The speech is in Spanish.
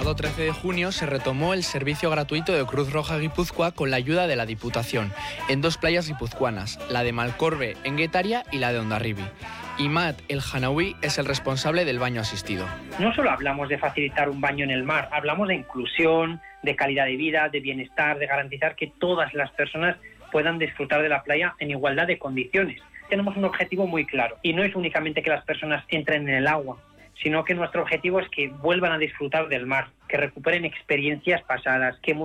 pasado 13 de junio se retomó el servicio gratuito de Cruz Roja Guipúzcoa con la ayuda de la Diputación, en 2 playas guipuzcoanas, la de Malcorbe, en Guetaria, y la de Hondarribi. Imad El Hanawi es el responsable del baño asistido. No solo hablamos de facilitar un baño en el mar, hablamos de inclusión, de calidad de vida, de bienestar, de garantizar que todas las personas puedan disfrutar de la playa en igualdad de condiciones. Tenemos un objetivo muy claro y no es únicamente que las personas entren en el agua, sino que nuestro objetivo es que vuelvan a disfrutar del mar, que recuperen experiencias pasadas, que